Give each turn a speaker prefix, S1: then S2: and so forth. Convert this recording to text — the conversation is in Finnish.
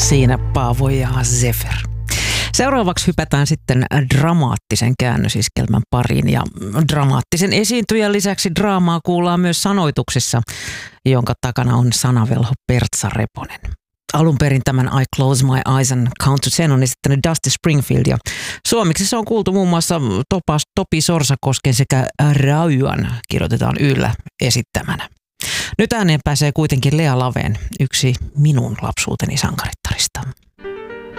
S1: Siinä Paavo ja Zefer. Seuraavaksi hypätään sitten dramaattisen käännösiskelmän pariin ja dramaattisen esiintyjän lisäksi draamaa kuullaan myös sanoituksessa, jonka takana on sanavelho Pertsa Reponen. Alun perin tämän I Close My Eyes and Count to Ten on esittänyt Dusty Springfield ja suomeksi se on kuultu muun muassa Topi Sorsakosken sekä Rauan kirjoitetaan yllä esittämänä. Nyt ääneen pääsee kuitenkin Lea Laveen, yksi minun lapsuuteni sankarittarista.